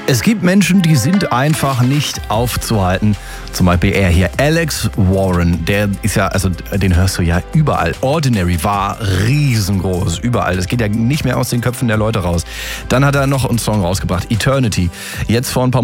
Es gibt Menschen, die sind einfach nicht aufzuhalten. Zum Beispiel er hier, Alex Warren, der ist ja, also den hörst du ja überall. Ordinary war riesengroß, überall. Das geht ja nicht mehr aus den Köpfen der Leute raus. Dann hat er noch einen Song rausgebracht, Eternity. Jetzt vor ein paar